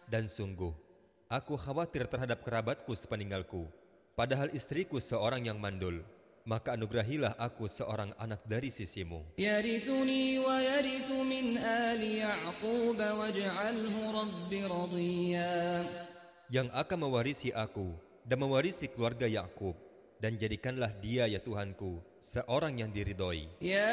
Dan sungguh, aku khawatir terhadap kerabatku sepeninggalku, padahal istriku seorang yang mandul. Maka anugerahilah aku seorang anak dari sisimu, يرثني ويرث من آل يعقوب واجعله رب رضيا. yang akan mewarisi aku dan mewarisi keluarga Yakub, dan jadikanlah dia ya Tuhanku seorang yang diridhoi.